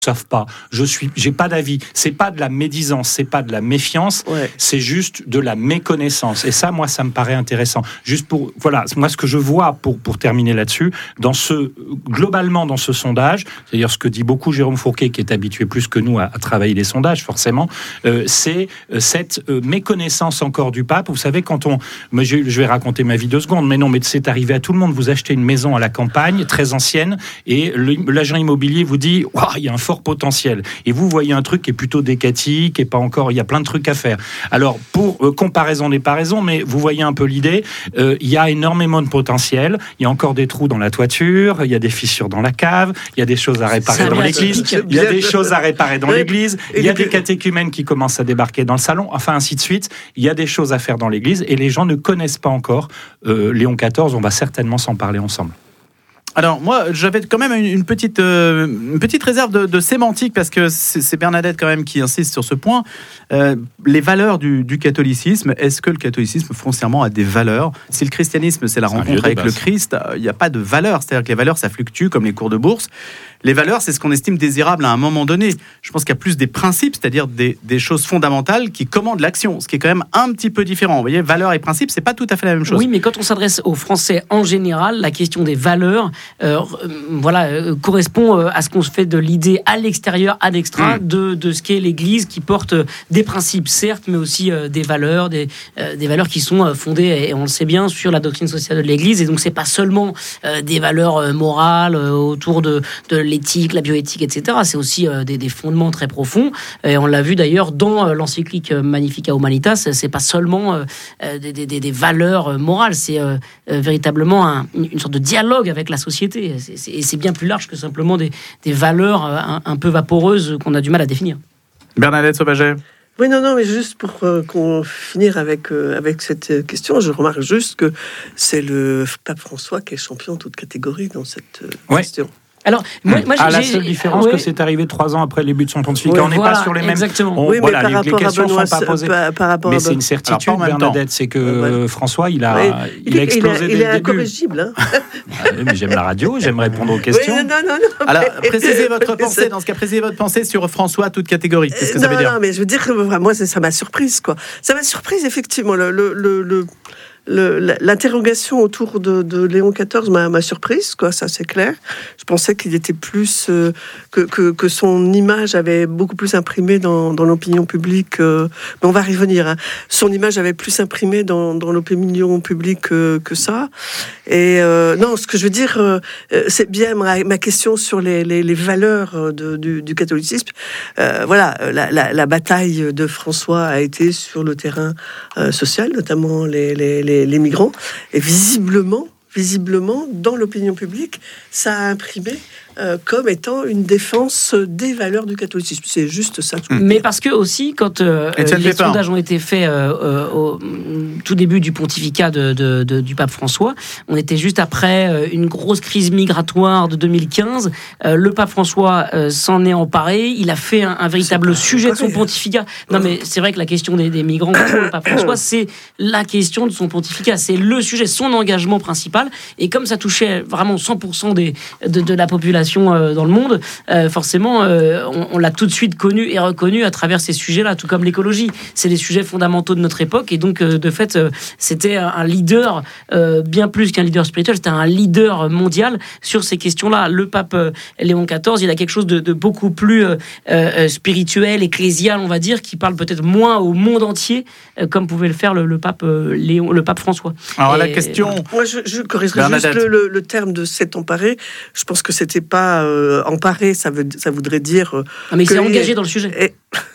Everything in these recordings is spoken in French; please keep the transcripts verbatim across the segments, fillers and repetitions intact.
savent pas. Je suis, j'ai pas d'avis. C'est pas de la médisance, c'est pas de la méfiance, ouais. c'est juste de la méconnaissance. Et ça, moi, ça me paraît intéressant. Juste pour, voilà, moi, ce que je vois pour pour terminer là-dessus, dans ce globalement dans ce sondage, c'est-à-dire ce que dit beaucoup Jérôme Fourquet, qui est habitué plus que nous à, à travailler les sondages, forcément, euh, c'est euh, cette euh, méconnaissance encore du pape. Vous savez, quand on, moi, je, je vais raconter ma vie deux secondes, mais non, mais c'est arrivé à tout le monde. Vous achetez une maison à la campagne, très ancienne, et le, l'agent immobilier vous dit, waouh, il y a un fort potentiel. Et vous voyez un truc qui est plutôt décati, qui est pas encore, il y a plein de trucs à faire. Alors, pour euh, comparaison n'est pas raison, mais vous voyez un peu l'idée, euh, il y a énormément de potentiel, il y a encore des trous dans la toiture, il y a des fissures dans la cave, il y a des choses à réparer dans l'église, il y a des choses à réparer dans l'église, il y a des catéchumènes qui commencent à débarquer dans le salon, enfin ainsi de suite, il y a des choses à faire dans l'église, et les gens ne connaissent pas encore euh, Léon quatorze, on va certainement s'en parler ensemble. Alors moi j'avais quand même une, une petite euh, une petite réserve de, de sémantique parce que c'est, c'est Bernadette quand même qui insiste sur ce point. Euh, les valeurs du, du catholicisme, est-ce que le catholicisme foncièrement a des valeurs ? Si le christianisme c'est la c'est rencontre avec le Christ, il n'y a pas de valeurs. C'est-à-dire que les valeurs ça fluctue comme les cours de bourse. Les valeurs, c'est ce qu'on estime désirable à un moment donné. Je pense qu'il y a plus des principes, c'est-à-dire des, des choses fondamentales qui commandent l'action, ce qui est quand même un petit peu différent. Vous voyez, valeurs et principes, c'est pas tout à fait la même chose. Oui, mais quand on s'adresse aux Français en général, la question des valeurs, euh, voilà, euh, correspond euh, à ce qu'on se fait de l'idée à l'extérieur, à l'extra, mmh. de, de ce qu'est l'Église, qui porte des principes, certes, mais aussi euh, des valeurs, des, euh, des valeurs qui sont euh, fondées, et on le sait bien, sur la doctrine sociale de l'Église. Et donc, c'est pas seulement euh, des valeurs euh, morales euh, autour de, de l'éthique, la bioéthique, et cetera. C'est aussi euh, des, des fondements très profonds. Et on l'a vu d'ailleurs dans euh, l'encyclique Magnificat Humanitas. C'est pas seulement euh, des, des, des valeurs morales, c'est euh, euh, véritablement un, une sorte de dialogue avec la société. C'est, c'est, et c'est bien plus large que simplement des, des valeurs euh, un, un peu vaporeuses qu'on a du mal à définir. Bernadette Sauvaget. Oui, non, non, mais juste pour euh, qu'on finir avec, euh, avec cette question, je remarque juste que c'est le pape François qui est champion toute catégorie dans cette euh, ouais. question. Alors, moi, moi ah, j'ai, la seule différence, ouais. que c'est arrivé trois ans après le début de son pontificat. Ouais, on n'est voilà, pas sur les mêmes. Exactement. On, oui, mais voilà, par les, rapport les questions à Benoît, sont pas posées. Par, par rapport mais à c'est une certitude, Bernadette, c'est que ouais. François, il a, ouais. il, il a explosé il a, dès il le est début. Incorrigible. Hein. ah, mais j'aime la radio, j'aime répondre aux questions. Oui, non, non, non. Alors, précisez votre pensée. Dans ce cas, précisez votre pensée sur François, toute catégorie. Qu'est-ce que non, ça veut dire ? Non, mais je veux dire que moi, ça m'a surprise, quoi. Ça m'a surprise, effectivement. Le, le, le, le... Le, l'interrogation autour de, de Léon quatorze m'a, m'a surprise, quoi, ça c'est clair. Je pensais qu'il était plus euh, que, que, que son image avait beaucoup plus imprimé dans, dans l'opinion publique. Euh, mais on va y revenir. Hein. Son image avait plus imprimé dans, dans l'opinion publique euh, que ça. Et euh, non, ce que je veux dire, euh, c'est bien ma, ma question sur les, les, les valeurs de, du, du catholicisme. Euh, voilà, la, la, la bataille de François a été sur le terrain euh, social, notamment les, les, les les migrants, et visiblement, visiblement, dans l'opinion publique, ça a imprimé euh, comme étant une défense des valeurs du catholicisme. C'est juste ça. Mais parce que aussi, quand euh, les sondages ont été faits euh, euh, au tout début du pontificat de, de, de, du pape François, on était juste après euh, une grosse crise migratoire de deux mille quinze. Euh, le pape François euh, s'en est emparé. Il a fait un, un véritable sujet de son pontificat. Non, mais c'est vrai que la question des, des migrants pour le pape François, c'est la question de son pontificat. C'est le sujet, son engagement principal. Et comme ça touchait vraiment cent pour cent des, de, de la population dans le monde, euh, forcément, euh, on, on l'a tout de suite connu et reconnu à travers ces sujets-là, tout comme l'écologie. C'est des sujets fondamentaux de notre époque, et donc, euh, de fait, euh, c'était un leader, euh, bien plus qu'un leader spirituel, c'était un leader mondial sur ces questions-là. Le pape euh, Léon quatorze, il a quelque chose de, de beaucoup plus euh, euh, spirituel, ecclésial, on va dire, qui parle peut-être moins au monde entier, euh, comme pouvait le faire le, le pape euh, Léon, le pape François. Alors, et, la question... Euh, moi, je, je corrigerai juste le, le, le terme de s'être emparé. Je pense que c'était pas euh, emparé, ça, veut, ça voudrait dire... Euh, ah, mais il s'est engagé dans le sujet. Et,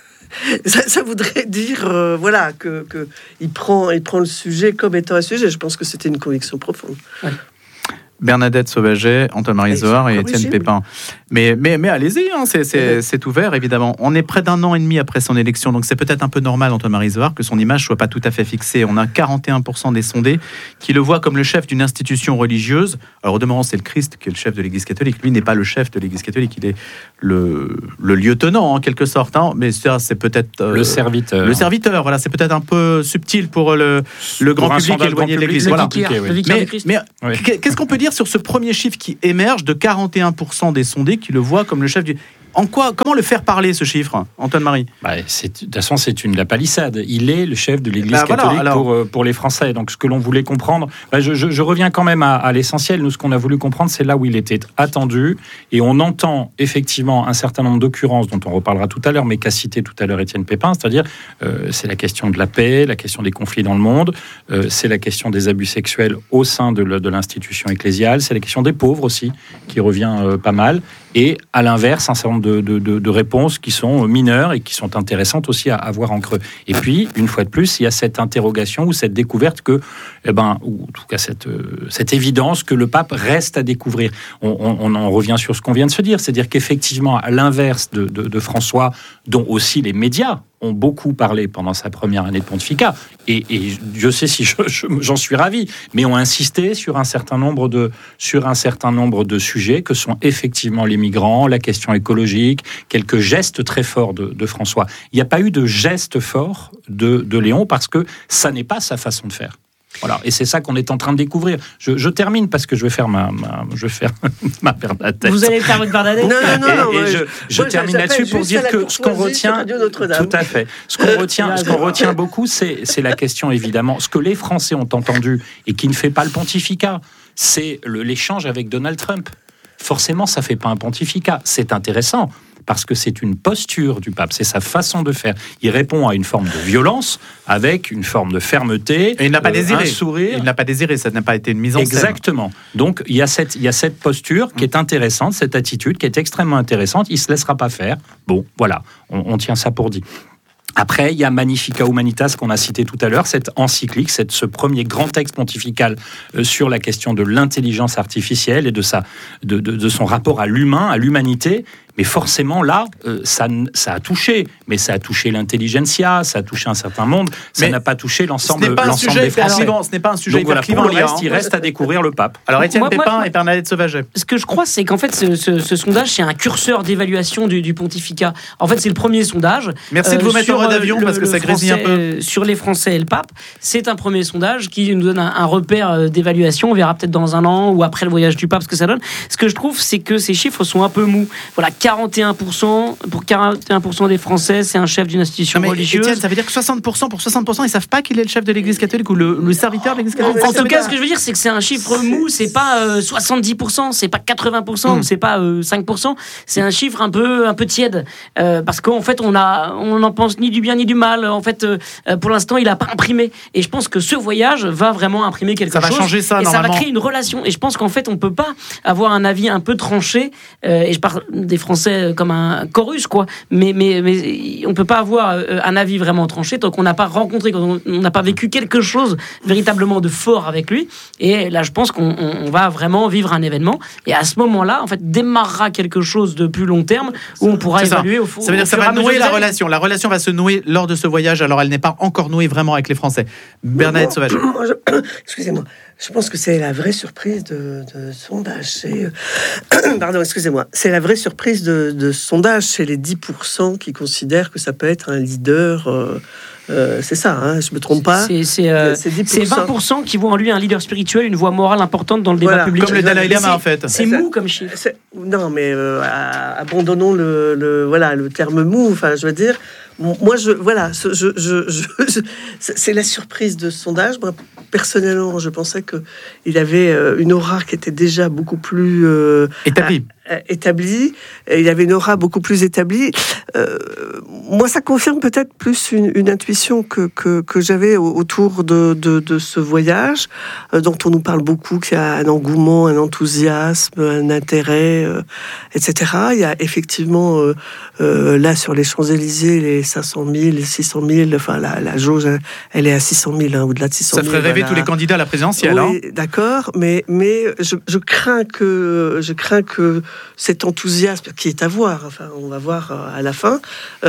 ça, ça voudrait dire euh, voilà, que, que il, prend, il prend le sujet comme étant un sujet. Je pense que c'était une conviction profonde. Ouais. Bernadette Sauvaget, Antoine-Marie Zohar et Étienne Pépin. Mais, mais, mais allez-y, hein, c'est, c'est, c'est ouvert, évidemment. On est près d'un an et demi après son élection, donc c'est peut-être un peu normal, Antoine-Marie Zohar, que son image ne soit pas tout à fait fixée. On a quarante et un pour cent des sondés qui le voient comme le chef d'une institution religieuse. Alors, au demeurant, c'est le Christ qui est le chef de l'Église catholique. Lui n'est pas le chef de l'Église catholique, il est le, le lieutenant, en quelque sorte. Hein. Mais ça, c'est peut-être... Euh, le serviteur. Le serviteur, voilà. C'est peut-être un peu subtil pour le, le grand pour public éloigné de l'Église. Voilà. Oui. Mais, mais oui. Qu'est-ce qu'on peut dire sur ce premier chiffre qui émerge de quarante et un pour cent des sondés qui le voient comme le chef du... En quoi, comment le faire parler, ce chiffre, Antoine-Marie ? bah, c'est, De toute façon, c'est une la palissade. Il est le chef de l'Église bah, catholique voilà, alors... pour, pour les Français. Donc, ce que l'on voulait comprendre, bah, je, je, je reviens quand même à, à l'essentiel. Nous, ce qu'on a voulu comprendre, c'est là où il était attendu. Et on entend effectivement un certain nombre d'occurrences dont on reparlera tout à l'heure, mais qu'a cité tout à l'heure Étienne Pépin, c'est-à-dire euh, c'est la question de la paix, la question des conflits dans le monde, euh, c'est la question des abus sexuels au sein de, le, de l'institution ecclésiale, c'est la question des pauvres aussi, qui revient euh, pas mal. Et à l'inverse, un certain nombre de, de, de, de réponses qui sont mineures et qui sont intéressantes aussi à, à voir en creux. Et puis, une fois de plus, il y a cette interrogation ou cette découverte que, eh ben, ou en tout cas cette, euh, cette évidence que le pape reste à découvrir. On, on, on en revient sur ce qu'on vient de se dire, c'est-à-dire qu'effectivement, à l'inverse de, de, de François, dont aussi les médias ont beaucoup parlé pendant sa première année de pontificat, et, et Dieu sait si je, je, j'en suis ravi, mais ont insisté sur un certain nombre de, sur un certain nombre de sujets que sont effectivement les migrants, la question écologique, quelques gestes très forts de, de François. Il n'y a pas eu de gestes forts de, de Léon parce que ça n'est pas sa façon de faire. Voilà, et c'est ça qu'on est en train de découvrir. Je, je termine parce que je vais faire ma, ma je vais faire ma Bernadette. Vous allez faire votre Bernadette. Non, non, non. Et, non et je, je moi, termine là-dessus pour dire que ce qu'on retient, tout à fait, ce qu'on retient, ce qu'on retient beaucoup, c'est, c'est la question évidemment, ce que les Français ont entendu et qui ne fait pas le pontificat, c'est le, l'échange avec Donald Trump. Forcément, ça fait pas un pontificat. C'est intéressant. Parce que c'est une posture du pape, c'est sa façon de faire. Il répond à une forme de violence avec une forme de fermeté, et il n'a pas euh, désiré. un sourire. Il n'a pas désiré, ça n'a pas été une mise en scène. Exactement. Donc il y a cette, il y a cette posture qui est intéressante, cette attitude qui est extrêmement intéressante. Il se laissera pas faire. Bon, voilà, on, on tient ça pour dit. Après, il y a Magnificat Humanitas qu'on a cité tout à l'heure, cette encyclique, cette, ce premier grand texte pontifical euh, sur la question de l'intelligence artificielle et de, sa, de, de, de son rapport à l'humain, à l'humanité. Mais forcément, là, euh, ça, ça a touché. Mais ça a touché l'intelligentsia, ça a touché un certain monde. Ça mais n'a pas touché l'ensemble, l'ensemble des Français. Clivant, ce n'est pas un sujet Donc voilà, hyper pour clivant. le reste, il reste à découvrir le pape. Alors, Étienne moi, Pépin moi, et Bernadette Sauvaget. Ce que je crois, c'est qu'en fait, ce, ce, ce sondage, c'est un curseur d'évaluation du, du pontificat. En fait, c'est le premier sondage. Merci de vous mettre en mode avion, parce que ça grésille un peu. Sur les Français et le pape, c'est un premier sondage qui nous donne un, un repère d'évaluation. On verra peut-être dans un an ou après le voyage du pape ce que ça donne. Ce que je trouve, c'est que ces chiffres sont un peu mous. Voilà, quarante et un pour cent pour quarante et un pour cent des Français, c'est un chef d'une institution non, mais religieuse. Étienne, ça veut dire que soixante pour cent pour soixante pour cent, ils savent pas qu'il est le chef de l'Église catholique ou le, le serviteur de l'Église catholique. En tout cas, ce que je veux dire, c'est que c'est un chiffre mou. C'est pas euh, soixante-dix pour cent, c'est pas quatre-vingts pour cent, mm. ou c'est pas euh, cinq pour cent. C'est un chiffre un peu un peu tiède euh, parce qu'en fait, on a on n'en pense ni du bien ni du mal. En fait, euh, pour l'instant, il a pas imprimé. Et je pense que ce voyage va vraiment imprimer quelque ça chose. Ça va changer ça. Et normalement. ça va créer une relation. Et je pense qu'en fait, on peut pas avoir un avis un peu tranché. Euh, et je parle des Français comme un chorus, quoi. Mais, mais, mais on ne peut pas avoir un avis vraiment tranché tant qu'on n'a pas rencontré, quand on n'a pas vécu quelque chose véritablement de fort avec lui. Et là, je pense qu'on on va vraiment vivre un événement. Et à ce moment-là, en fait, démarrera quelque chose de plus long terme où on pourra c'est évaluer ça. au fond. Ça veut dire que ça va nouer la relation. La relation va se nouer lors de ce voyage. Alors, elle n'est pas encore nouée vraiment avec les Français. Bernadette Sauvage. Excusez-moi. Je pense que c'est la vraie surprise de, de sondage. C'est, pardon, excusez-moi. C'est la vraie surprise de, de sondage. C'est les dix pour cent qui considèrent que ça peut être un leader. Euh, euh, c'est ça, hein, je me trompe pas. C'est, c'est, euh, c'est, c'est vingt pour cent qui voient en lui un leader spirituel, une voix morale importante dans le débat voilà. public. Comme le Dalai Lama, en fait. C'est mou comme chiffre. C'est, non, mais euh, abandonnons le, le, voilà, le terme mou. Enfin, je veux dire, moi, je, voilà, je, je, je, je, c'est la surprise de ce sondage. Moi, personnellement, je pensais qu'il avait une aura qui était déjà beaucoup plus euh, établie. À, établie. Il avait une aura beaucoup plus établie. Euh, moi, ça confirme peut-être plus une, une intuition que, que, que j'avais autour de, de, de ce voyage, euh, dont on nous parle beaucoup, qu'il y a un engouement, un enthousiasme, un intérêt, euh, et cetera. Il y a effectivement, euh, euh, là, sur les Champs-Élysées, les cinq cent mille, les six cent mille, enfin, la, la jauge, elle est à six cent mille, hein, au-delà de six cent mille. Ça ferait rêver voilà. tous les candidats à la présidentielle. Oui, hein. D'accord, mais, mais je, je, crains que, je crains que cet enthousiasme, qui est à voir, enfin, on va voir à la fin,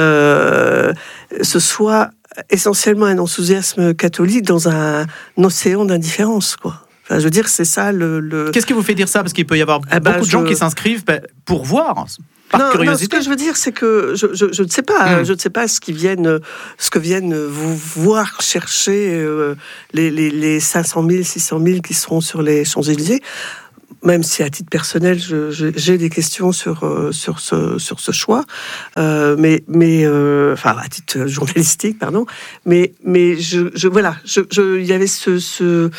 euh, ce soit essentiellement un enthousiasme catholique dans un, un océan d'indifférence, quoi. Enfin, je veux dire, c'est ça le... le... Qu'est-ce qui vous fait dire ça ? Parce qu'il peut y avoir ah beaucoup ben, de gens je... qui s'inscrivent pour voir... Par non, curiosité. non, ce que je veux dire, c'est que je, je, je ne sais pas, mmh. je ne sais pas ce qui viennent, ce que viennent vous voir chercher euh, les, les, les cinq cent mille, six cent mille qui seront sur les Champs-Élysées. même si à titre personnel, je, je, j'ai des questions sur euh, sur ce sur ce choix, euh, mais mais euh, enfin à titre journalistique, pardon, mais mais je, je voilà, je, je il y avait ce ce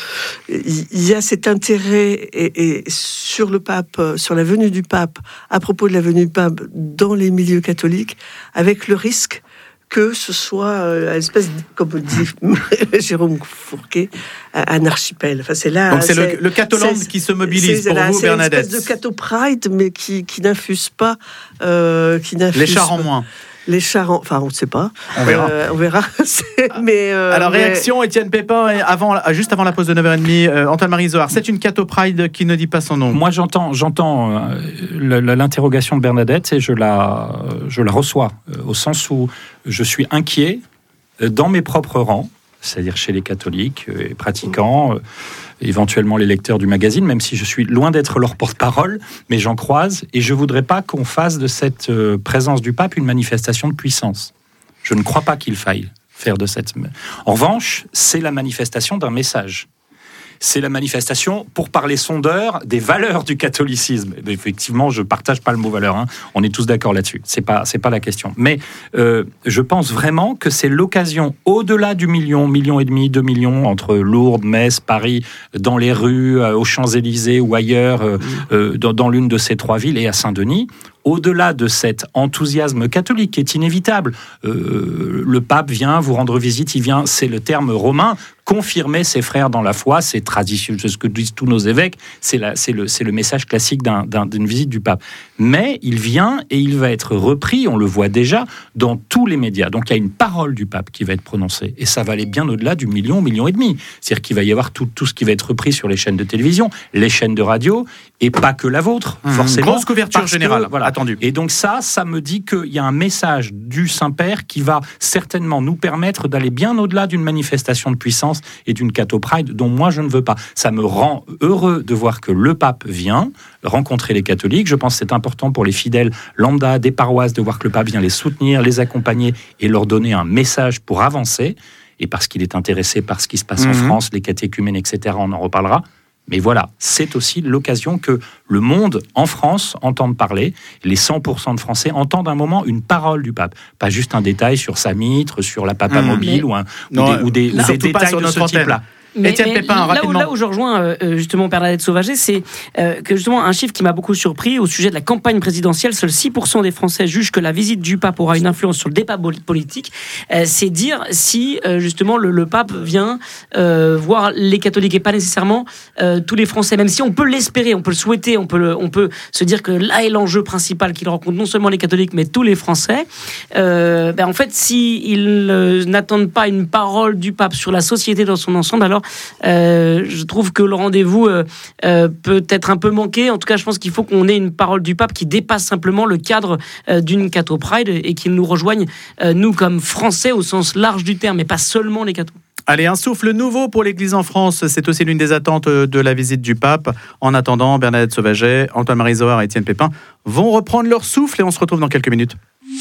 il y a cet intérêt et, et sur le pape, sur la venue du pape, à propos de la venue du pape dans les milieux catholiques, avec le risque que ce soit une espèce, de, comme dit Jérôme Fourquet, un archipel. Enfin, c'est là. Donc c'est, c'est le, le Catoland qui se mobilise pour là, vous, c'est Bernadette. C'est une espèce de Cato Pride, mais qui, qui n'infuse pas. Euh, qui n'infuse les chars en moins. Les chars, en... enfin, on ne sait pas. On verra. Euh, on verra. mais euh, alors mais... réaction, Étienne Pépin, avant, juste avant la pause de neuf heures trente. Euh, Antoine-Marie Zohar, c'est une Cato Pride qui ne dit pas son nom. Moi, j'entends, j'entends euh, l'interrogation de Bernadette et je la, je la reçois euh, au sens où je suis inquiet euh, dans mes propres rangs, c'est-à-dire chez les catholiques et pratiquants, euh, éventuellement les lecteurs du magazine, même si je suis loin d'être leur porte-parole, mais j'en croise, et je ne voudrais pas qu'on fasse de cette euh, présence du pape une manifestation de puissance. Je ne crois pas qu'il faille faire de cette... En revanche, c'est la manifestation d'un message. C'est la manifestation, pour parler sondeur, des valeurs du catholicisme. Effectivement, je ne partage pas le mot valeur, hein. On est tous d'accord là-dessus, c'est pas, c'est pas la question. Mais euh, je pense vraiment que c'est l'occasion, au-delà du million, million et demi, deux millions, entre Lourdes, Metz, Paris, dans les rues, euh, aux Champs-Élysées ou ailleurs, euh, euh, dans, dans l'une de ces trois villes, et à Saint-Denis, au-delà de cet enthousiasme catholique qui est inévitable, euh, le pape vient vous rendre visite, il vient, c'est le terme romain, confirmer ses frères dans la foi, c'est traditionnel, c'est ce que disent tous nos évêques, c'est, la, c'est, le, c'est le message classique d'un, d'un, d'une visite du pape. Mais il vient et il va être repris, on le voit déjà, dans tous les médias. Donc il y a une parole du pape qui va être prononcée, et ça va aller bien au-delà du million, million et demi. C'est-à-dire qu'il va y avoir tout, tout ce qui va être repris sur les chaînes de télévision, les chaînes de radio, et pas que la vôtre, mmh, forcément. Grosse couverture générale, que, voilà. Attendu. Et donc ça, ça me dit qu'il y a un message du Saint-Père qui va certainement nous permettre d'aller bien au-delà d'une manifestation de puissance et d'une Cato Pride dont moi je ne veux pas. Ça me rend heureux de voir que le pape vient rencontrer les catholiques. Je pense que c'est important pour les fidèles lambda des paroisses de voir que le pape vient les soutenir, les accompagner et leur donner un message pour avancer. Et parce qu'il est intéressé par ce qui se passe mmh. en France, les catéchumènes, et cetera, on en reparlera. Mais voilà, c'est aussi l'occasion que le monde, en France, entende parler. Les cent pour cent de Français entendent un moment une parole du pape. Pas juste un détail sur sa mitre, sur la papa mmh, mobile ou, un, non, ou des, ou des, ou des détails de ce type-là. Mais, mais Pépin, là, où, là où je rejoins euh, justement Bernadette Sauvager, c'est euh, que justement un chiffre qui m'a beaucoup surpris au sujet de la campagne présidentielle, seuls six pour cent des Français jugent que la visite du pape aura une influence sur le débat politique. Euh, c'est dire si euh, justement le, le pape vient euh, voir les catholiques et pas nécessairement euh, tous les Français, même si on peut l'espérer, on peut le souhaiter, on peut, le, on peut se dire que là est l'enjeu principal qu'il rencontre non seulement les catholiques mais tous les Français. Euh, ben en fait, s'ils euh, n'attendent pas une parole du pape sur la société dans son ensemble, alors Euh, je trouve que le rendez-vous euh, euh, peut être un peu manqué. En tout cas, je pense qu'il faut qu'on ait une parole du pape qui dépasse simplement le cadre euh, d'une Cato Pride et qu'il nous rejoigne, euh, nous, comme Français, au sens large du terme, et pas seulement les cathos. Allez, un souffle nouveau pour l'Église en France. C'est aussi l'une des attentes de la visite du pape. En attendant, Bernadette Sauvaget, Antoine-Marie Zohar et Étienne Pépin vont reprendre leur souffle et on se retrouve dans quelques minutes.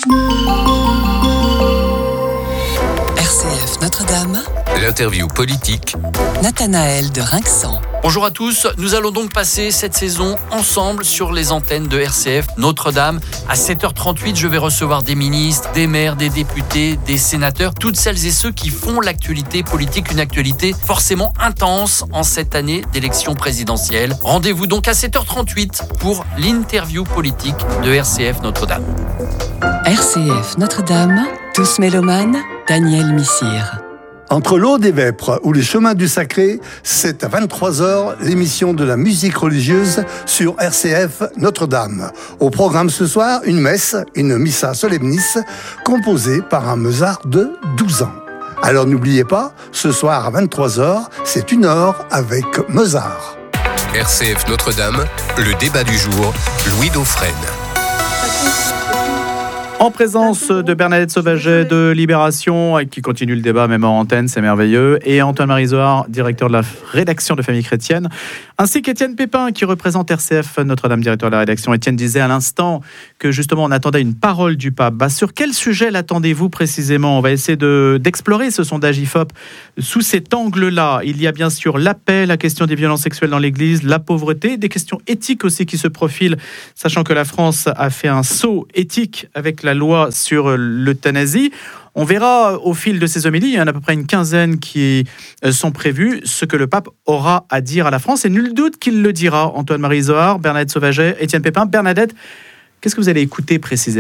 R C F Notre-Dame. L'interview politique. Nathanaël de Rinxan. Bonjour à tous, nous allons donc passer cette saison ensemble sur les antennes de R C F Notre-Dame. À sept heures trente-huit, je vais recevoir des ministres, des maires, des députés, des sénateurs, toutes celles et ceux qui font l'actualité politique, une actualité forcément intense en cette année d'élection présidentielle. Rendez-vous donc à sept heures trente-huit pour l'interview politique de R C F Notre-Dame. R C F Notre-Dame, tous mélomanes, Daniel Missire. Entre l'Aude et Vêpres ou les chemins du sacré, c'est à vingt-trois heures l'émission de la musique religieuse sur R C F Notre-Dame. Au programme ce soir, une messe, une missa solemnis, composée par un Mozart de douze ans. Alors n'oubliez pas, ce soir à vingt-trois heures, c'est une heure avec Mozart. R C F Notre-Dame, le débat du jour, Louis Dauphren. En présence de Bernadette Sauvaget de Libération, qui continue le débat même en antenne, c'est merveilleux, et Antoine-Marie Zohar, directeur de la rédaction de Famille Chrétienne, ainsi qu'Étienne Pépin, qui représente R C F Notre-Dame, directeur de la rédaction. Étienne disait à l'instant que justement on attendait une parole du pape. Bah, sur quel sujet l'attendez-vous précisément ? On va essayer de, d'explorer ce sondage I F O P sous cet angle-là. Il y a bien sûr la paix, la question des violences sexuelles dans l'Église, la pauvreté, des questions éthiques aussi qui se profilent, sachant que la France a fait un saut éthique avec la loi sur l'euthanasie. On verra au fil de ces homélies, il y en a à peu près une quinzaine qui sont prévues, ce que le pape aura à dire à la France. Et nul doute qu'il le dira. Antoine-Marie Zohar, Bernadette Sauvaget, Étienne Pépin. Bernadette, qu'est-ce que vous allez écouter précisément ?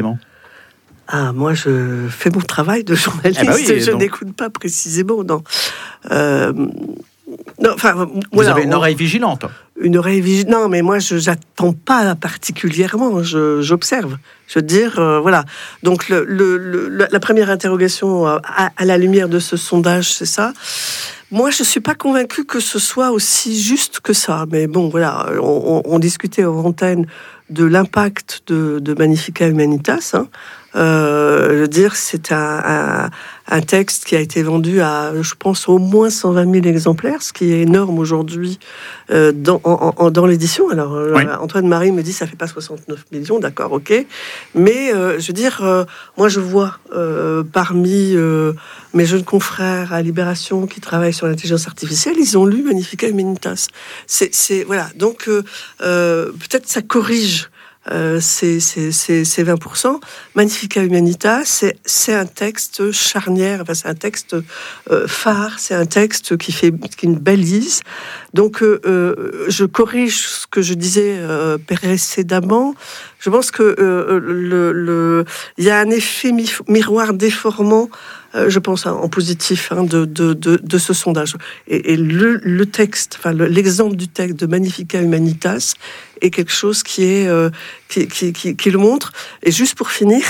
Ah, moi, je fais mon travail de journaliste. Eh ben oui, je donc... n'écoute pas précisément, non. Euh... Non, enfin, vous voilà, avez une on... oreille vigilante. Une oreille vigilante. Non, mais moi, je n'attends pas particulièrement. Je, j'observe. Je veux dire, euh, voilà. Donc, le, le, le, la première interrogation à, à la lumière de ce sondage, c'est ça. Moi, je ne suis pas convaincue que ce soit aussi juste que ça. Mais bon, voilà, on, on, on discutait en antenne de l'impact de, de Magnificat Humanitas. Hein. Euh, je veux dire, c'est un, un, un texte qui a été vendu à, je pense, au moins cent vingt mille exemplaires, ce qui est énorme aujourd'hui euh, dans, en, en, dans l'édition. Alors, oui. euh, Antoine-Marie me dit ça fait pas soixante-neuf millions, d'accord, ok. Mais euh, je veux dire, euh, moi, je vois euh, parmi euh, mes jeunes confrères à Libération qui travaillent sur l'intelligence artificielle, ils ont lu Magnificat Humanitas. C'est, c'est voilà. Donc, euh, euh, peut-être ça corrige. Euh, c'est, c'est, c'est, c'est vingt pour cent. Magnificat Humanitas, c'est, c'est un texte charnière, enfin, c'est un texte euh, phare, c'est un texte qui fait qui une balise. Donc, euh, euh, je corrige ce que je disais euh, précédemment. Je pense que euh, le, le, il y a un effet mi- miroir déformant, euh, je pense, hein, en positif, hein, de, de, de, de ce sondage. Et, et le, le texte, enfin, le, l'exemple du texte de Magnificat Humanitas est quelque chose qui est euh, qui, qui, qui, qui le montre. Et juste pour finir,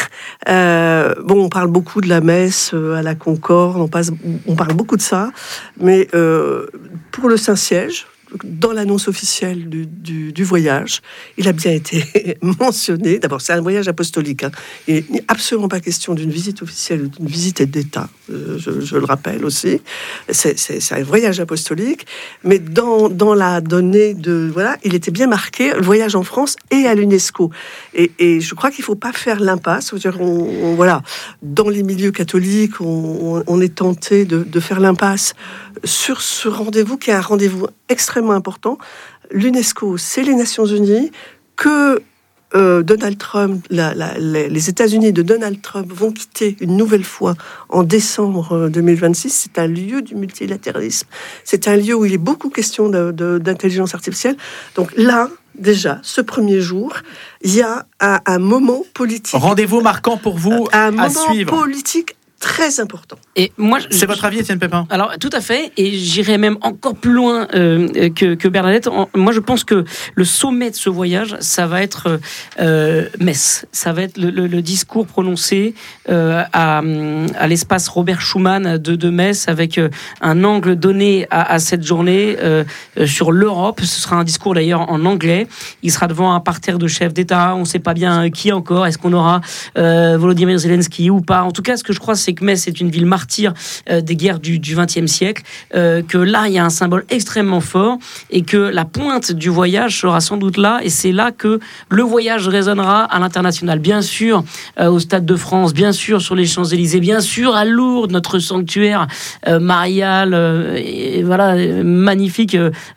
euh, bon, on parle beaucoup de la messe euh, à la Concorde, on, passe, on parle beaucoup de ça, mais euh, pour le Saint-Siège, dans l'annonce officielle du, du, du voyage, il a bien été mentionné. D'abord, c'est un voyage apostolique. Hein. Il n'est absolument pas question d'une visite officielle ou d'une visite d'État, euh, je, je le rappelle aussi. C'est, c'est, c'est un voyage apostolique, mais dans, dans la donnée de... Voilà, il était bien marqué, le voyage en France et à l'UNESCO. Et, et je crois qu'il ne faut pas faire l'impasse. C'est-à-dire, on, on, voilà, dans les milieux catholiques, on, on est tenté de, de faire l'impasse sur ce rendez-vous qui est un rendez-vous extrêmement important. L'UNESCO, c'est les Nations Unies, que euh, Donald Trump, la, la, les, les États-Unis de Donald Trump vont quitter une nouvelle fois en décembre deux mille vingt-six. C'est un lieu du multilatéralisme. C'est un lieu où il est beaucoup question de, de, d'intelligence artificielle. Donc là, déjà, ce premier jour, il y a un, un moment politique. Rendez-vous marquant pour vous un à moment suivre. Politique très important. Et moi, c'est je, votre avis, Étienne Pépin ? Alors, tout à fait, et j'irai même encore plus loin euh, que, que Bernadette. En, moi, je pense que le sommet de ce voyage, ça va être euh, Metz. Ça va être le, le, le discours prononcé euh, à, à l'espace Robert Schuman de, de Metz, avec euh, un angle donné à, à cette journée euh, sur l'Europe. Ce sera un discours d'ailleurs en anglais. Il sera devant un parterre de chefs d'État. On ne sait pas bien qui encore. Est-ce qu'on aura euh, Volodymyr Zelensky ou pas ? En tout cas, ce que je crois, c'est que Metz est une ville martyre euh, des guerres du vingtième siècle, euh, que là, il y a un symbole extrêmement fort et que la pointe du voyage sera sans doute là, et c'est là que le voyage résonnera à l'international. Bien sûr, euh, au Stade de France, bien sûr, sur les Champs-Élysées, bien sûr, à Lourdes, notre sanctuaire euh, marial, euh, et, voilà, magnifique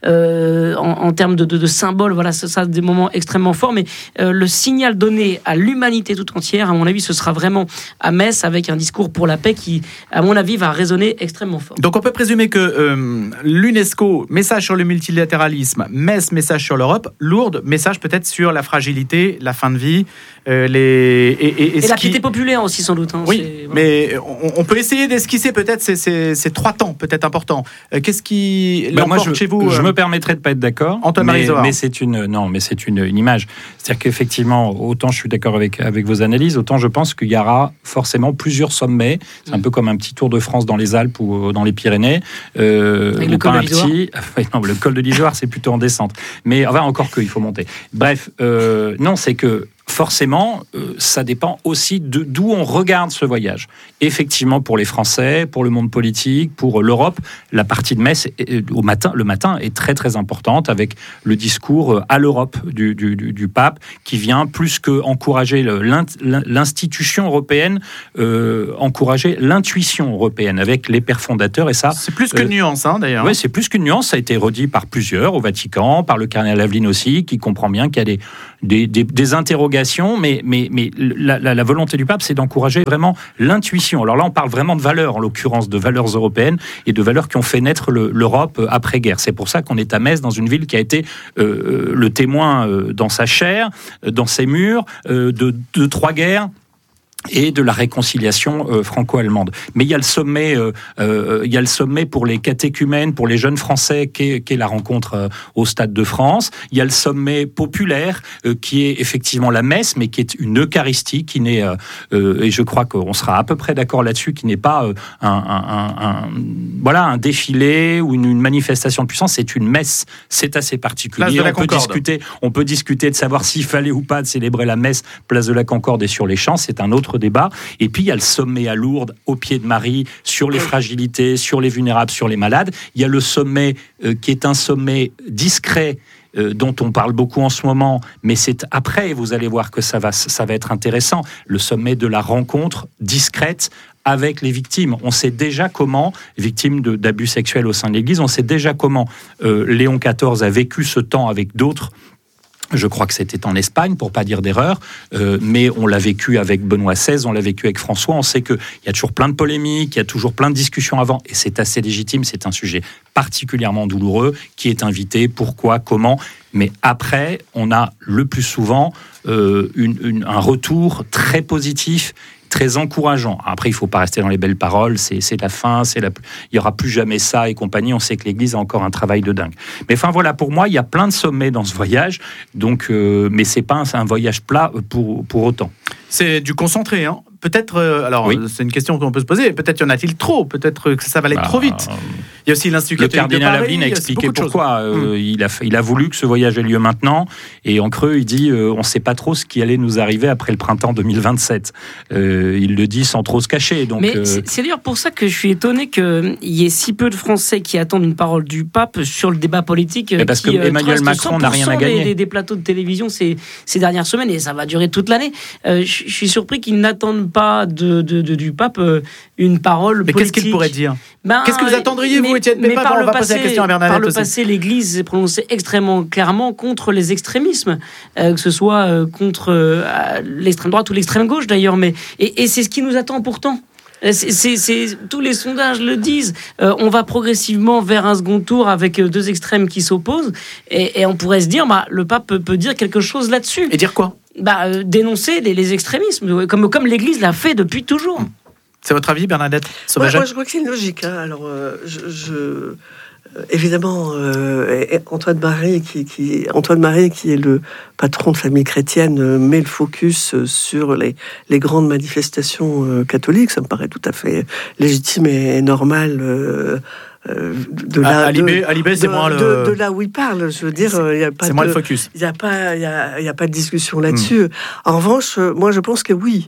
euh, en, en termes de, de, de symboles. Voilà, ça, ça, des moments extrêmement forts, mais euh, le signal donné à l'humanité tout entière, à mon avis, ce sera vraiment à Metz, avec un discours pour la paix qui, à mon avis, va résonner extrêmement fort. Donc on peut présumer que euh, l'UNESCO, message sur le multilatéralisme, Metz, message sur l'Europe, Lourdes, message peut-être sur la fragilité, la fin de vie, euh, les... Et, et, et, et la qui... piété populaire aussi, sans doute. Hein, oui, c'est... mais on, on peut essayer d'esquisser peut-être ces, ces, ces trois temps, peut-être importants. Euh, qu'est-ce qui bah l'emporte moi, je, chez vous Je euh... me permettrai de pas être d'accord. Antoine-Marie Zohar. Mais c'est une non, mais c'est une, une image. C'est-à-dire qu'effectivement, autant je suis d'accord avec avec vos analyses, autant je pense qu'il y aura forcément plusieurs sommets. C'est mmh. un peu comme un petit Tour de France dans les Alpes ou dans les Pyrénées. Euh, avec le col de l'Isoire. Petit... non, le col de l'Isoire, c'est plutôt en descente. Mais enfin, encore que, il faut monter. Bref, euh, non, c'est que forcément, euh, ça dépend aussi de, d'où on regarde ce voyage. Effectivement, pour les Français, pour le monde politique, pour l'Europe, la partie de Metz est, au matin, le matin est très très importante avec le discours à l'Europe du, du, du, du pape qui vient plus que encourager l'institution européenne, euh, encourager l'intuition européenne avec les pères fondateurs et ça. C'est plus qu'une euh, nuance, hein, d'ailleurs. Oui, c'est plus qu'une nuance. Ça a été redit par plusieurs au Vatican, par le cardinal Aveline aussi, qui comprend bien qu'il y a des, des, des, des interrogations, mais, mais, mais la, la, la volonté du pape, c'est d'encourager vraiment l'intuition. Alors là, on parle vraiment de valeurs, en l'occurrence de valeurs européennes et de valeurs qui ont fait naître le, l'Europe après-guerre. C'est pour ça qu'on est à Metz, dans une ville qui a été euh, le témoin euh, dans sa chair, euh, dans ses murs, euh, de, de trois guerres et de la réconciliation euh, franco-allemande. Mais il y a le sommet, euh, euh, il y a le sommet pour les catéchumènes, pour les jeunes Français, qui est, qui est la rencontre euh, au Stade de France. Il y a le sommet populaire, euh, qui est effectivement la messe, mais qui est une Eucharistie, qui n'est, euh, euh, et je crois qu'on sera à peu près d'accord là-dessus, qui n'est pas euh, un, un, un, un, voilà, un défilé ou une, une manifestation de puissance. C'est une messe. C'est assez particulier. On peut discuter, on peut discuter de savoir s'il fallait ou pas de célébrer la messe place de la Concorde et sur les champs. C'est un autre débat. Et puis il y a le sommet à Lourdes, au pied de Marie, sur les fragilités, sur les vulnérables, sur les malades. Il y a le sommet euh, qui est un sommet discret, euh, dont on parle beaucoup en ce moment, mais c'est après, vous allez voir que ça va, ça va être intéressant, le sommet de la rencontre discrète avec les victimes. On sait déjà comment, victimes de, d'abus sexuels au sein de l'Église, on sait déjà comment euh, Léon quatorze a vécu ce temps avec d'autres. Je crois que c'était en Espagne, pour pas dire d'erreur, euh, mais on l'a vécu avec Benoît seize, on l'a vécu avec François. On sait qu'il y a toujours plein de polémiques, il y a toujours plein de discussions avant, et c'est assez légitime, c'est un sujet particulièrement douloureux, qui est invité, pourquoi, comment. Mais après, on a le plus souvent euh, une, une, un retour très positif, très encourageant. Après, il ne faut pas rester dans les belles paroles, c'est, c'est la fin, c'est la... il n'y aura plus jamais ça et compagnie. On sait que l'Église a encore un travail de dingue. Mais enfin voilà, pour moi, il y a plein de sommets dans ce voyage, donc, euh, mais ce n'est pas un, c'est un voyage plat pour, pour autant. C'est du concentré, hein. Peut-être, euh, alors oui. C'est une question qu'on peut se poser, peut-être y en a-t-il trop, peut-être que ça va aller bah, trop vite. Il y a aussi l'Institut catholique de Paris. Le cardinal Aveline a expliqué pourquoi. Euh, hum. il, a, il a voulu que ce voyage ait lieu maintenant, et en creux, il dit euh, on ne sait pas trop ce qui allait nous arriver après le printemps deux mille vingt-sept. Euh, il le dit sans trop se cacher. Donc, Mais euh... c'est, c'est d'ailleurs pour ça que je suis étonné qu'il y ait si peu de Français qui attendent une parole du pape sur le débat politique. Mais parce qui, que Emmanuel Macron n'a rien à gagner. Des, des, des plateaux de télévision ces, ces dernières semaines, et ça va durer toute l'année. Euh, je, je suis surpris qu'ils n'attendent pas de, de, de, du pape euh, une parole mais politique. Mais qu'est-ce qu'il pourrait dire ben, Qu'est-ce que vous attendriez, mais, vous, Étienne Pépin? On va poser la question à Bernadette. Par le aussi. passé, l'Église s'est prononcée extrêmement clairement contre les extrémismes, euh, que ce soit euh, contre euh, l'extrême droite ou l'extrême gauche d'ailleurs. Mais, et, et c'est ce qui nous attend pourtant. C'est, c'est, c'est, tous les sondages le disent. Euh, on va progressivement vers un second tour avec deux extrêmes qui s'opposent. Et, et on pourrait se dire, bah, le pape peut, peut dire quelque chose là-dessus. Et dire quoi? Bah, euh, dénoncer les, les extrémismes, comme, comme l'Église l'a fait depuis toujours. C'est votre avis, Bernadette? Ouais, moi, je crois que c'est une logique. Hein. Alors, euh, je... je... Évidemment, euh, Antoine Marie, qui, qui, Antoine Marie, qui est le patron de Famille Chrétienne, euh, met le focus sur les, les grandes manifestations euh, catholiques. Ça me paraît tout à fait légitime et normal. Euh, Euh, de là, Alibé, Alibé, c'est de, moi le... de, de là où il parle, je veux dire, il y a pas c'est de, moi le focus. Il n'y a pas, il y a, il y a pas de discussion là-dessus. Mmh. En revanche, moi, je pense que oui,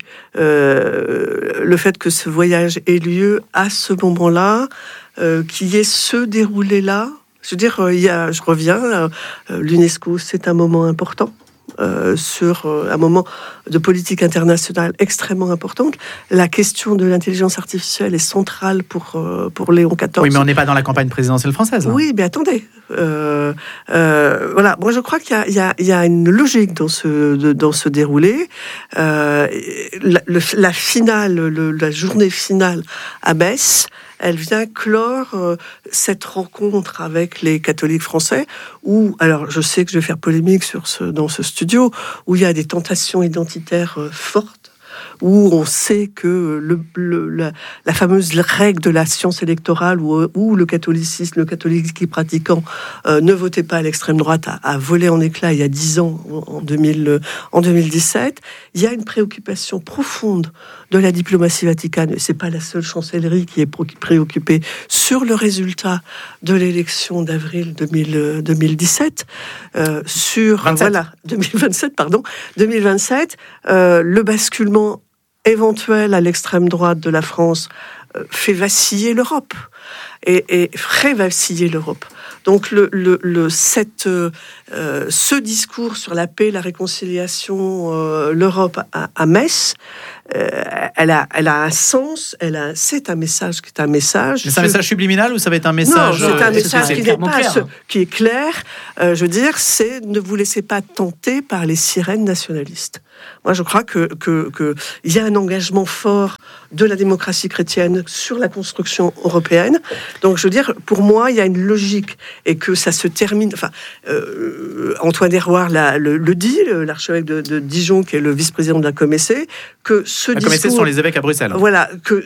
euh, le fait que ce voyage ait lieu à ce moment-là, euh, qu'il y ait ce déroulé-là, je veux dire, il y a, je reviens, euh, l'UNESCO, c'est un moment important. Euh, sur euh, un moment de politique internationale extrêmement importante. La question de l'intelligence artificielle est centrale pour, euh, pour Léon quatorze. Oui, mais on n'est pas dans la campagne présidentielle française. Hein. Oui, mais attendez. Euh, euh, voilà, moi je crois qu'il y a, il y a, il y a une logique dans ce, de, dans ce déroulé. Euh, la, le, la finale, le, la journée finale à Metz, elle vient clore euh, cette rencontre avec les catholiques français où, alors je sais que je vais faire polémique sur ce, dans ce studio, où il y a des tentations identitaires euh, fortes, où on sait que le, le, la, la fameuse règle de la science électorale, où, où le catholicisme, le catholique pratiquant euh, ne votait pas à l'extrême droite, a, a volé en éclats il y a dix ans, en, deux mille, en deux mille dix-sept. Il y a une préoccupation profonde de la diplomatie vaticane. C'est pas la seule chancellerie qui est préoccupée sur le résultat de l'élection d'avril deux mille dix-sept, euh, sur vingt-sept. Voilà deux mille vingt-sept, pardon, deux mille vingt-sept, euh, le basculement éventuel à l'extrême droite de la France euh, fait vaciller l'Europe et, et ferait vaciller l'Europe. Donc le, le, le, cette, euh, ce discours sur la paix, la réconciliation, euh, l'Europe à, à Metz, euh, elle, a, elle a un sens, elle a, c'est un message qui est un message. Mais c'est un message subliminal ou ça va être un message Non, c'est un euh, message c'est qui n'est pas ce, qui est clair. Euh, je veux dire, c'est ne vous laissez pas tenter par les sirènes nationalistes. Moi, je crois que que que il y a un engagement fort de la démocratie chrétienne sur la construction européenne. Donc, je veux dire, pour moi, il y a une logique et que ça se termine. Enfin, euh, Antoine Héroard la, le, le dit, l'archevêque de, de Dijon, qui est le vice-président de la Comessée, que ce la discours. Comessée sont les évêques à Bruxelles. Voilà, que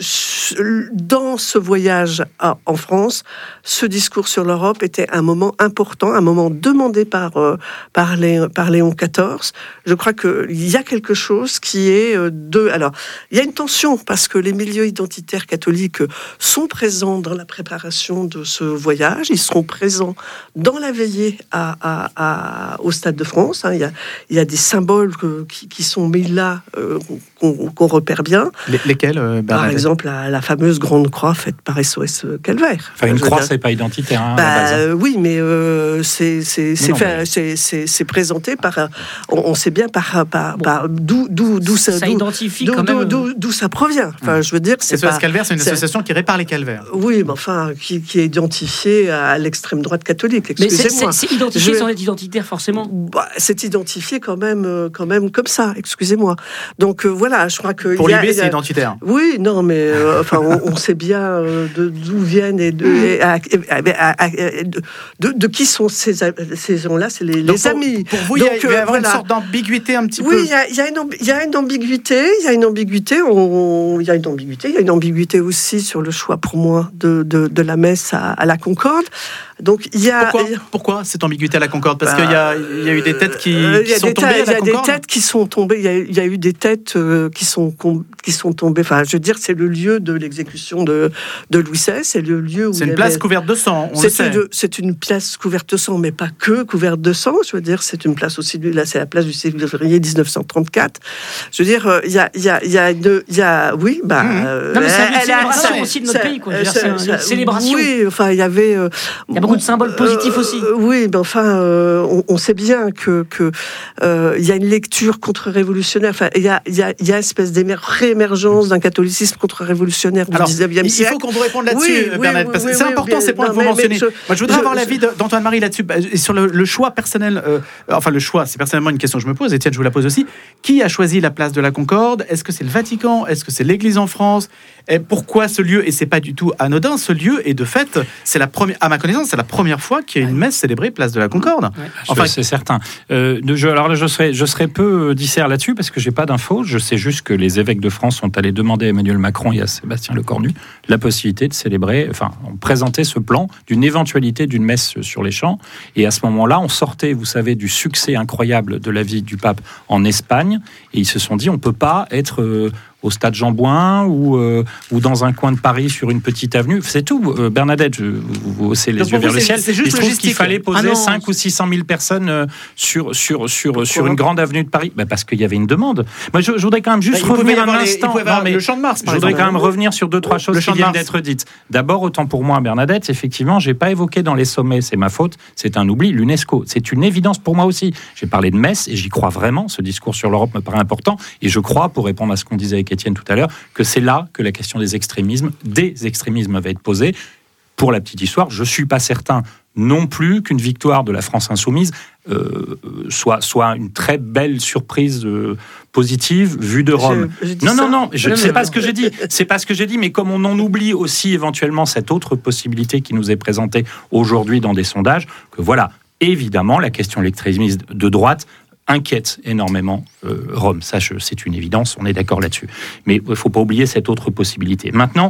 dans ce voyage à, en France, ce discours sur l'Europe était un moment important, un moment demandé par euh, par, les, par Léon quatorze. Je crois que il y a quelque chose qui est de... Alors, il y a une tension, parce que les milieux identitaires catholiques sont présents dans la préparation de ce voyage, ils seront présents dans la veillée à, à, à, au Stade de France. Hein. Il y a, il y a des symboles que, qui, qui sont mis là, euh, qu'on, qu'on repère bien. Les, lesquels, euh, Par exemple, la, la fameuse grande croix faite par S O S Calvaire. Enfin, une croix, dire... c'est pas identitaire, hein, bah, à la base. Euh, oui, mais euh, c'est, c'est, c'est, non, fait, mais... c'est, c'est, c'est présenté par... On, on sait bien par... par, bon. par d'où, d'où, d'où ça, ça d'où, identifie d'où, quand même... d'où, d'où ça provient. Enfin, je veux dire, c'est S O S pas... Calvaire, c'est une c'est... association qui répare les calvaires. Oui, mais enfin, qui, qui est identifiée à l'extrême droite catholique. Excusez-moi. Mais c'est, c'est, c'est identifié je... sans être identitaire, forcément. Bah, c'est identifié quand même, quand même comme ça. Excusez-moi. Donc euh, voilà, je crois que pour l'U B, a, c'est a... identitaire. Oui, non, mais euh, enfin, on, on sait bien euh, de, d'où viennent et de, et à, à, à, de, de, de qui sont ces, ces gens-là. C'est les, les pour, amis. Pour vous, Donc, il y a, euh, y a avoir voilà. une sorte d'ambiguïté un petit oui, peu. Oui, il y a, y, a y a une ambiguïté. Il y a une ambiguïté. Il y a une ambiguïté. Il y a une ambiguïté aussi sur le choix pour moi de, de, de la messe à, à la Concorde. Donc il y a pourquoi, pourquoi cette ambiguïté à la Concorde? Parce bah, qu'il y a, il y a eu des têtes qui, euh, qui sont tombées à la Concorde. Il y a des têtes qui sont tombées. Il y a, il y a eu des têtes euh, qui sont qui sont tombées. Enfin, je veux dire, c'est le lieu de l'exécution de de Louis seize. C'est le lieu où c'est une avait... place couverte de sang. On c'est, le sait. Une, c'est une place couverte de sang, mais pas que couverte de sang. Je veux dire, c'est une place aussi. Là, c'est la place du six février dix-neuf cent trente-quatre. Je veux dire, il y a il y a il y a il y a oui, bah. Mmh. Euh, non, mais c'est une célébration a, aussi de notre pays, quoi. Je veux dire, c'est, c'est une célébration. Oui, enfin, il y avait. Euh, il y a beaucoup de symboles positifs. Aussi. Euh, oui, mais enfin, euh, on, on sait bien que que euh, il y a une lecture contre-révolutionnaire. Enfin, il y a il y a il y a une espèce d'émergence d'un catholicisme contre-révolutionnaire du dix-neuvième siècle. Il faut qu'on vous réponde là-dessus, oui, Bernadette, oui, parce que oui, c'est oui, important oui, ces points non, que vous mais, mentionnez. Mais je, Moi, je voudrais je, avoir je, l'avis d'Antoine-Marie là-dessus et sur le, le choix personnel. Euh, enfin, le choix, c'est personnellement une question que je me pose. Étienne, je vous la pose aussi. Qui a choisi la place de la Concorde? Est-ce que c'est le Vatican? Est-ce que c'est l'Église en France? Et pourquoi ce lieu? Et c'est pas du tout anodin. Ce lieu, et de fait, c'est la première, à ma connaissance, c'est la première fois qu'il y a une messe célébrée place de la Concorde. Ouais. Enfin, c'est certain. Euh, je, alors là, je serais, je serais peu dissert là-dessus parce que j'ai pas d'infos. Je sais juste que les évêques de France sont allés demander à Emmanuel Macron et à Sébastien Lecornu la possibilité de célébrer, enfin, présenter ce plan d'une éventualité d'une messe sur les champs. Et à ce moment-là, on sortait, vous savez, du succès incroyable de la vie du pape en Espagne. Et ils se sont dit, on peut pas être euh, au stade Jean-Bouin ou, euh, ou dans un coin de Paris sur une petite avenue. C'est tout. Euh, Bernadette, je, vous, vous haussez les Donc yeux vers le ciel. C'est juste je trouve qu'il fallait poser ah cinq ou six cent mille personnes euh, sur, sur, sur, sur une grande avenue de Paris. Bah parce qu'il y avait une demande. Moi, je, je voudrais quand même juste bah, revenir un instant. Les, non, mais le Champ de Mars, je voudrais quand même revenir sur deux, trois choses qui viennent d'être dites. D'abord, autant pour moi, Bernadette, effectivement, j'ai pas évoqué dans les sommets, c'est ma faute, c'est un oubli, l'UNESCO. C'est une évidence pour moi aussi. J'ai parlé de Metz et j'y crois vraiment. Ce discours sur l'Europe me paraît important. Et je crois, pour répondre à ce qu'on disait avec Étienne tout à l'heure, que c'est là que la question des extrémismes, des extrémismes va être posée. Pour la petite histoire, je ne suis pas certain non plus qu'une victoire de la France insoumise euh, soit, soit une très belle surprise euh, positive vue de Rome. Je, je non, non, non, je, c'est pas ce que j'ai dit. C'est pas ce que j'ai dit, mais comme on en oublie aussi éventuellement cette autre possibilité qui nous est présentée aujourd'hui dans des sondages, que voilà, évidemment, la question extrémiste de droite inquiète énormément euh, Rome. Ça, je, c'est une évidence, on est d'accord là-dessus. Mais il ne faut pas oublier cette autre possibilité. Maintenant,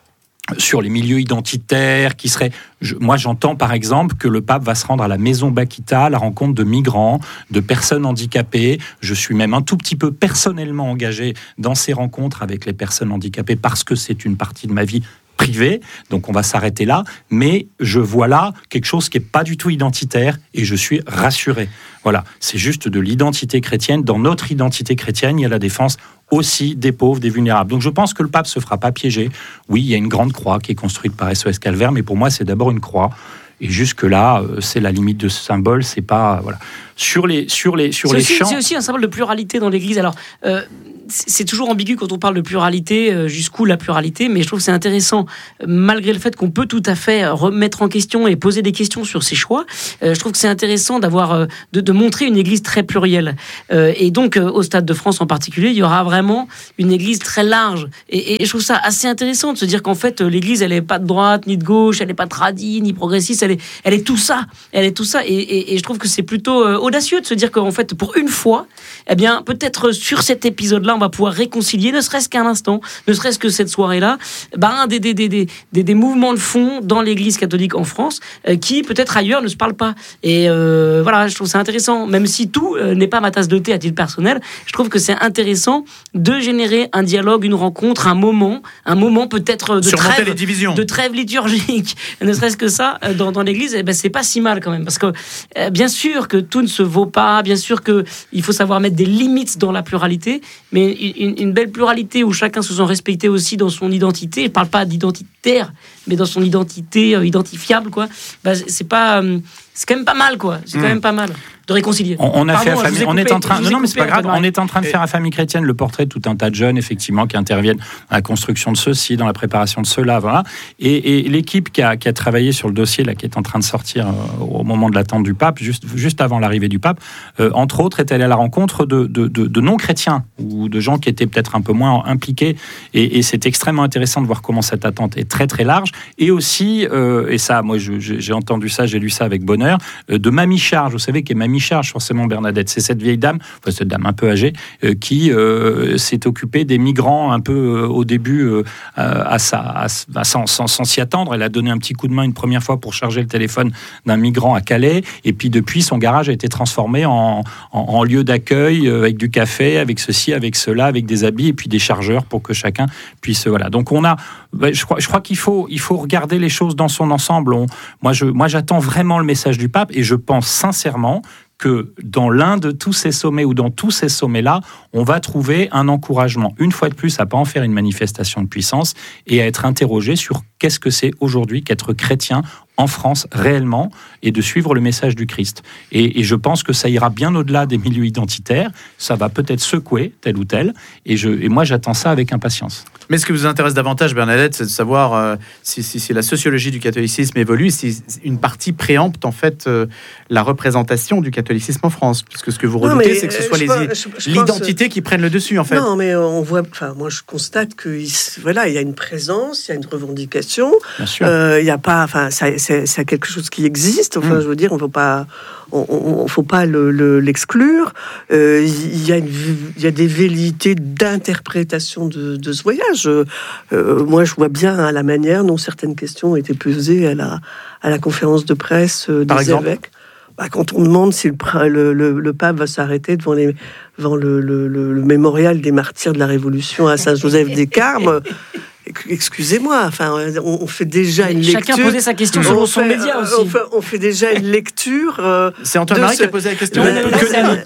sur les milieux identitaires qui seraient... Je, moi, j'entends par exemple que le pape va se rendre à la Maison Bakita à la rencontre de migrants, de personnes handicapées. Je suis même un tout petit peu personnellement engagé dans ces rencontres avec les personnes handicapées parce que c'est une partie de ma vie privée, donc on va s'arrêter là, mais je vois là quelque chose qui n'est pas du tout identitaire et je suis rassuré. Voilà, c'est juste de l'identité chrétienne. Dans notre identité chrétienne, il y a la défense aussi des pauvres, des vulnérables. Donc je pense que le pape se fera pas piéger. Oui, il y a une grande croix qui est construite par S O S Calvaire, mais pour moi, c'est d'abord une croix. Et jusque-là, c'est la limite de ce symbole, c'est pas... Voilà. Sur les, sur les, sur c'est les aussi, chants... C'est aussi un symbole de pluralité dans l'Église. Alors, euh, c'est toujours ambigu quand on parle de pluralité, euh, jusqu'où la pluralité, mais je trouve que c'est intéressant, malgré le fait qu'on peut tout à fait remettre en question et poser des questions sur ses choix, euh, je trouve que c'est intéressant d'avoir, euh, de, de montrer une Église très plurielle. Euh, et donc, euh, au Stade de France en particulier, il y aura vraiment une Église très large. Et, et je trouve ça assez intéressant de se dire qu'en fait, l'Église, elle n'est pas de droite, ni de gauche, elle n'est pas tradie, ni progressiste, elle est, elle est tout ça. Elle est tout ça. Et, et, et je trouve que c'est plutôt euh, audacieux de se dire qu'en fait, pour une fois, eh bien, peut-être sur cet épisode-là, on va pouvoir réconcilier, ne serait-ce qu'un instant, ne serait-ce que cette soirée-là, ben, des, des, des, des, des, des mouvements de fond dans l'Église catholique en France euh, qui, peut-être ailleurs, ne se parlent pas. Et euh, voilà, je trouve ça intéressant. Même si tout euh, n'est pas ma tasse de thé à titre personnel, je trouve que c'est intéressant de générer un dialogue, une rencontre, un moment, un moment peut-être de surmonter trêve, les divisions. de trêve liturgique. Ne serait-ce que ça, euh, dans, dans l'Église, eh ben, c'est pas si mal quand même. Parce que, euh, bien sûr que tout ne se vaut pas, bien sûr qu'il faut savoir mettre des limites dans la pluralité, mais une, une belle pluralité où chacun se sent respecté aussi dans son identité. Je ne parle pas d'identitaire, mais dans son identité euh, identifiable, quoi. Bah, c'est pas, euh, c'est quand même pas mal, quoi. C'est mmh. quand même pas mal de réconcilier. On, on a Pardon, fait à famille, on est en train, non, non mais c'est pas grave. On est en train de Et... faire à Famille Chrétienne le portrait de tout un tas de jeunes, effectivement, qui interviennent dans la construction de ceci, dans la préparation de cela, voilà. Et, et l'équipe qui a, qui a travaillé sur le dossier là, qui est en train de sortir euh, au moment de l'attente du pape, juste, juste avant l'arrivée du pape, euh, entre autres, est allée à la rencontre de, de, de, de non-chrétiens ou de gens qui étaient peut-être un peu moins impliqués. Et, et c'est extrêmement intéressant de voir comment cette attente est très très large. Et aussi, euh, et ça, moi, je, j'ai entendu ça, j'ai lu ça avec bonheur, euh, de Mamie Charge. Vous savez qu'est Mamie Charge, forcément. Bernadette, c'est cette vieille dame, enfin cette dame un peu âgée, euh, qui euh, s'est occupée des migrants un peu euh, au début, euh, à sa, à, à, sans, sans, sans s'y attendre. Elle a donné un petit coup de main une première fois pour charger le téléphone d'un migrant à Calais, et puis depuis, son garage a été transformé en, en, en lieu d'accueil euh, avec du café, avec ceci, avec cela, avec des habits et puis des chargeurs pour que chacun puisse. Voilà. Donc on a, bah, je crois, je crois qu'il faut, il faut regarder les choses dans son ensemble. On, moi, je, moi, j'attends vraiment le message du pape et je pense sincèrement que dans l'un de tous ces sommets ou dans tous ces sommets-là, on va trouver un encouragement, une fois de plus, à ne pas en faire une manifestation de puissance et à être interrogé sur qu'est-ce que c'est aujourd'hui qu'être chrétien en France réellement et de suivre le message du Christ. Et, et je pense que ça ira bien au-delà des milieux identitaires, ça va peut-être secouer tel ou tel, et, je, et moi j'attends ça avec impatience. Mais ce qui vous intéresse davantage, Bernadette, c'est de savoir euh, si, si, si la sociologie du catholicisme évolue, si une partie préempte en fait euh, la représentation du catholicisme en France, puisque ce que vous redoutez, c'est que ce soit les, pense, je, je l'identité pense... qui prenne le dessus en fait. Non, mais on voit, enfin moi je constate que voilà, il y a une présence, il y a une revendication. Bien sûr. Euh, il y a pas, enfin ça, c'est, c'est quelque chose qui existe. Enfin, mmh. je veux dire, on ne faut pas, on, on, faut pas le, le, l'exclure. Euh, il y a une, il y a des velléités d'interprétation de, de ce voyage. Euh, moi, je vois bien hein, la manière dont certaines questions ont été posées à la, à la conférence de presse euh, des Par exemple évêques. Bah, quand on demande si le, le, le, le pape va s'arrêter devant, les, devant le, le, le, le mémorial des martyrs de la Révolution à Saint-Joseph-des-Carmes. Excusez-moi, enfin, on, on fait déjà une Chacun lecture. Chacun posait sa question sur son fait, média aussi. On fait, on fait déjà une lecture. Euh, c'est Antoine Marie ce... qui a posé la question. Non, non,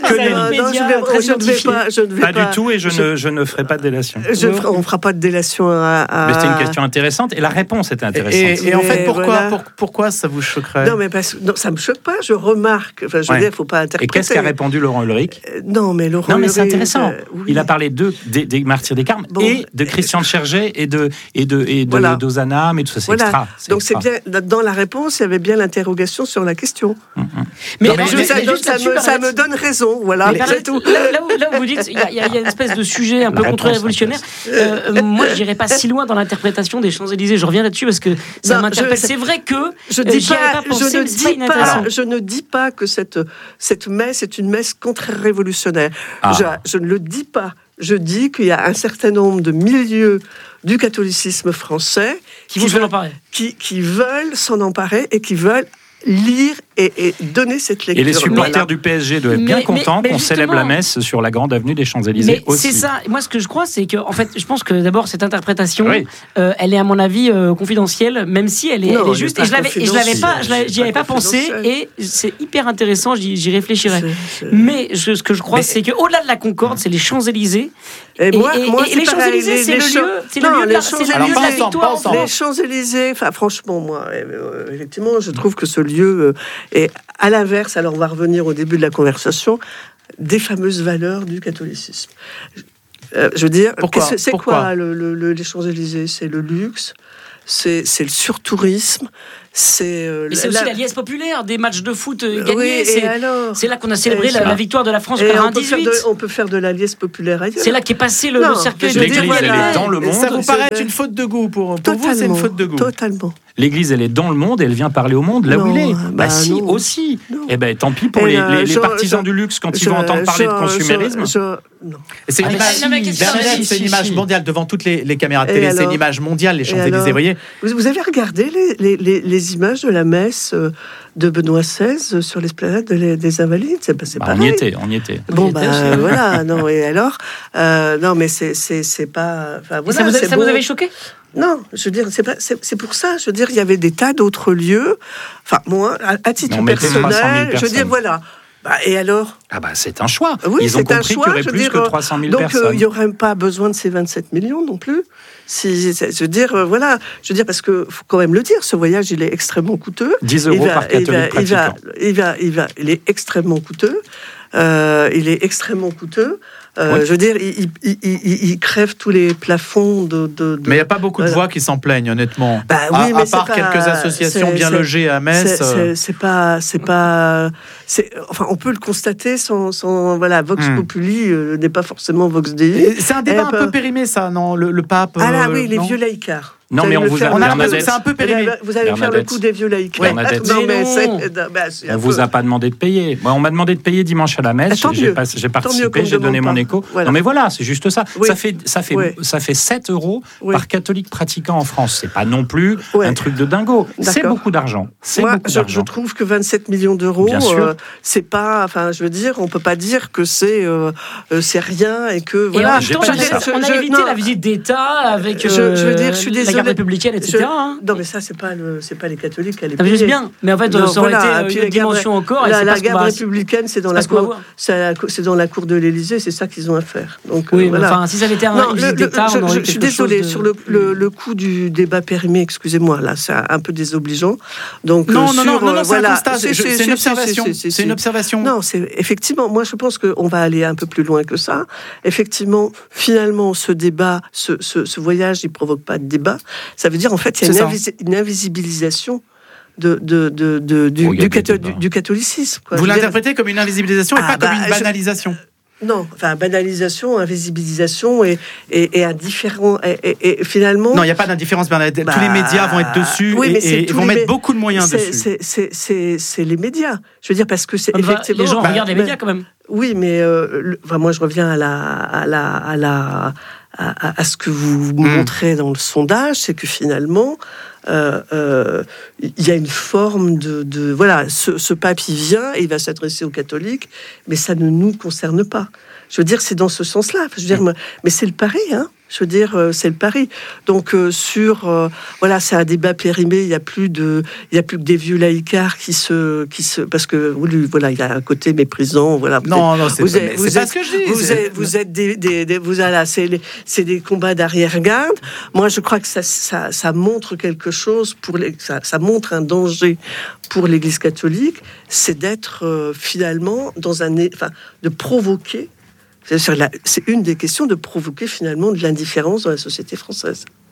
je ne vais pas. Je ne vais pas, pas du tout, et je, je, ne, je ne ferai pas de délation. Je, on ne fera pas de délation à. à... Mais c'était une question intéressante, et la réponse était intéressante. Et, et en fait, pourquoi, voilà. pour, pourquoi ça vous choquerait ? Non, mais parce, non, ça ne me choque pas. Je remarque. Enfin, je veux ouais. dire, il ne faut pas interpréter. Et qu'est-ce qu'a répondu Laurent Ulrich ? euh, Non, mais Laurent. Non, mais c'est Ulrich, intéressant. Euh, oui. Il a parlé de des, des martyrs des Carmes bon, et de Christian de Chergé et de et de et de Voilà. d'Ozanam et tout ça, c'est Voilà. extra. C'est Donc extra. c'est bien, dans la réponse, il y avait bien l'interrogation sur la question. Mmh, mmh. Mais, Donc, mais je- mais ça, juste donne- ça là-dessus, me, ça Bernadette, me donne raison, voilà, mais c'est Bernadette, tout. Là, là où, là où vous dites, il y, a- il y a il y a une espèce de sujet un peu La réponse contre-révolutionnaire. Euh, moi, je n'irais pas si loin dans l'interprétation des Champs-Élysées. Je reviens là-dessus parce que ça Non, m'interpelle. je- C'est vrai que Je, euh, dis j'y avais pas, pas pensé, je, ne mais c'est pas dis pas, inintéressant. je ne dis pas que cette, cette messe est une messe contre-révolutionnaire. Ah. Je, je ne le dis pas. Je dis qu'il y a un certain nombre de milieux du catholicisme français Qui vont s'en veulent, emparer. qui, qui veulent s'en emparer et qui veulent lire et, et donner cette lecture. Et les supporters Voilà. du P S G doivent être Mais- bien mais- contents mais qu'on justement- célèbre la messe sur la grande avenue des Champs-Élysées Mais aussi. c'est ça. Moi, ce que je crois, c'est que, en fait, je pense que d'abord cette interprétation, Oui. euh, elle est à mon avis euh, confidentielle, même si elle est, Non, elle est elle juste. est Et je pas l'avais, et je l'avais pas, je l'avais- j'y avais pas pensé, confidentielle. et c'est hyper intéressant. J'y, j'y réfléchirai. C'est- c'est- Mais je- ce que je crois, Mais- c'est que au-delà de la Concorde, c'est les Champs-Élysées. Et moi, et, moi et c'est les pareil, Champs-Élysées, les- c'est les le Champs- lieu, c'est le Non, lieu de les la, c'est le lieu de Champs-Élysées- la Alors, pas ensemble, victoire. pas ensemble. Les Champs-Élysées, enfin franchement, moi, euh, effectivement, je trouve que ce lieu euh, est à l'inverse, alors on va revenir au début de la conversation, des fameuses valeurs du catholicisme. Euh, je veux dire, Pourquoi qu'est-ce- c'est Pourquoi quoi le, le- le- les Champs-Élysées? C'est le luxe, c'est c'est le surtourisme, c'est... euh, Mais c'est la- aussi la liesse populaire des matchs de foot euh, Oui, gagnés. et c'est, alors c'est là qu'on a célébré Et la, ça- la victoire de la France en Et on peut, faire quatre-vingt-dix-huit. de, on peut faire de la liesse populaire ailleurs. C'est là qu'est passé le, Non, le cercueil je de veux dire, L'église, elle voilà. est dans le monde. Ça vous C'est- paraît une faute de goût pour, pour vous, c'est une Totalement, faute de goût. Totalement. L'église, elle est dans le monde et elle vient parler au monde là où Non, il est. bah Bah, si, non. aussi. Non. Eh ben, tant pis pour Et les, euh, les- les je- partisans je- du luxe quand ils je- vont entendre parler de je- consumérisme. je- je- non. Et c'est une Ah, mais image, si, non, mais qu'est-ce que ça Bernadette, fait c'est une Si, image si. mondiale devant toutes les, les caméras de Et télé. C'est une alors image mondiale, les Et Champs-Élysées. alors Vous voyez, Vous, vous avez regardé les, les, les, les images de la messe euh, de Benoît seize sur l'esplanade de les- des Invalides? C'est pas, c'est Bah, on y pareil. était, on y était. Bon, On y bah était aussi. voilà, non, et alors euh, Non, mais c'est, c'est, c'est pas. Enfin, Et voilà, ça vous, a- c'est ça bon. vous avait choqué? Non, je veux dire, c'est, pas, c'est, c'est pour ça. Je veux dire, il y avait des tas d'autres lieux. Enfin, moi, à, à titre Mais on mettait trois cent mille personnel, je veux dire, personnes. voilà. Bah, et alors Ah bah c'est un choix. Oui, Ils ont c'est un compris choix, qu'il y aurait je veux plus dire, que trois cent mille donc, euh, personnes. il n'y aurait pas besoin de ces vingt-sept millions non plus. Si, je veux dire, euh, voilà. Je veux dire, parce qu'il faut quand même le dire, ce voyage, il est extrêmement coûteux. dix Il euros va- par il catholique va, il va, pratiquant. il va, il va, il est extrêmement coûteux. Euh, il est extrêmement coûteux. Euh, Oui. Je veux dire, il, il, il, il- il crève tous les plafonds de. de, de- mais il n'y a pas beaucoup de Voilà. voix qui s'en plaignent, honnêtement. Bah oui, à, mais à c'est part pas- quelques associations c'est- bien c'est- logées à Metz. C'est- euh, c'est- C'est pas, c'est pas, c'est, enfin, on peut le constater sans, sans voilà, Vox Hmm. Populi euh, n'est pas forcément Vox Dei. et C'est un débat Et un un peu peu- périmé, ça, non le, le pape. Ah là, euh, oui, les non vieux laïcards. Non, Vous mais allez on le vous faire. a- On a l'impression Bernadette. que c'est un peu Vous allez, périmé. vous allez faire le Bernadette. coup des vieux laïcards. Bernadette. Non, Mais mais non. c'est, non, bah, c'est un On vous peu- a pas demandé de payer. Moi, on m'a demandé de payer dimanche à la messe. Ah, tant J'ai mieux. pas- j'ai Tant mieux qu'on participé, me j'ai donné demande mon pas. écho. Voilà. Non, mais voilà, c'est juste ça. Oui. Ça fait, ça fait, Oui. ça fait sept euros Oui. par catholique pratiquant en France. C'est pas non plus Ouais. un truc de dingo. C'est D'accord. beaucoup d'argent. C'est Moi, beaucoup je, je d'argent. trouve que vingt-sept millions d'euros, Bien sûr. euh, c'est pas, enfin, je veux dire, on peut pas dire que c'est, euh, euh, c'est rien et que Et en voilà. même j'ai temps, pas on dit a, ça. on a Je- évité non. la visite d'État avec Je- je veux dire, je suis euh, la désolée. garde républicaine, et cetera. Je- hein. Non, mais ça, c'est pas le, c'est pas les catholiques qui allaient Ah, mais je sais payer. bien, mais en fait, Non, ça aurait voilà, été puis euh, la une garde- dimension encore. Et La, c'est la pas ce qu'on garde va- républicaine, c'est dans c'est la pas ce qu'on va cour, voir. c'est, à la cou- c'est dans la cour de l'Élysée, c'est ça qu'ils ont à faire. Donc, Oui, euh, mais voilà. enfin, si ça avait été un, Non, une le- visite le- d'État, je, on aurait je- eu je suis quelque chose désolée de- sur le, le, le coup du débat périmé. Excusez-moi, là, c'est un peu désobligeant. Donc, Non, euh, non, sur, non, non, euh, non, c'est un voilà. constat, c'est Si, si, c'est si, une si, observation. si, si, si, C'est une si. observation. Non, c'est effectivement. Moi, je pense qu'on va aller un peu plus loin que ça. Effectivement, finalement, ce débat, ce, ce, ce voyage, il provoque pas de débat. Ça veut dire, en fait, il y a C'est une, ça. invisi- une invisibilisation de, de, de, de- du, Oh, il y a du, des catho- débats. du- du catholicisme. Quoi. Vous Je veux dire- l'interprétez comme une invisibilisation et Ah, pas comme bah, une je- banalisation. Non, enfin, banalisation, invisibilisation et, et, et indifférent. Et, et, et finalement. Non, il n'y a pas d'indifférence, Bernadette. Bah, Tous les médias vont être dessus oui, et, mais c'est et- et tous vont les mettre mé- beaucoup de moyens c'est, dessus. c'est, c'est, c'est, c'est les médias. Je veux dire, parce que c'est Enfin, effectivement. les gens Bah, regardent les mais- médias quand même. Oui, mais euh, le- enfin, moi, je reviens à la, à la, à la, à, à- à ce que vous montrez dans le sondage, c'est que finalement, euh, euh, il y a une forme de, de voilà, ce, ce pape il vient, et il va s'adresser aux catholiques, mais ça ne nous concerne pas. Je veux dire, c'est dans ce sens-là. Je veux dire, mais c'est le pari, hein. Je veux dire, euh, c'est le pari. Donc euh, sur, euh, voilà, c'est un débat périmé. Il y a plus de, il y a plus que des vieux laïcards qui se, qui se, parce que oui, voilà, il y a un côté méprisant. Voilà. Vous Non, non, c'est vous pas- êtes- mais vous c'est pas êtes- ce que je dis. Vous C'est- êtes, vous êtes des, des, des- vous allez, c'est, les- c'est des combats d'arrière-garde. Moi, je crois que ça, ça, ça montre quelque chose pour les, ça, ça montre un danger pour l'Église catholique, c'est d'être euh, finalement dans un, é- enfin, de provoquer. C'est, sur la- c'est une des questions de provoquer finalement de l'indifférence dans la société française.